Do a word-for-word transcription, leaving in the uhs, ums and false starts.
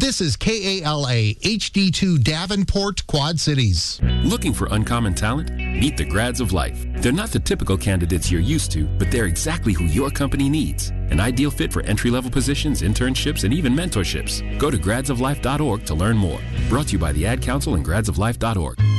This is K A L A H D two Davenport, Quad Cities. Looking for uncommon talent? Meet the Grads of Life. They're not the typical candidates you're used to, but they're exactly who your company needs. An ideal fit for entry-level positions, internships, and even mentorships. Go to grads of life dot org to learn more. Brought to you by the Ad Council and grads of life dot org.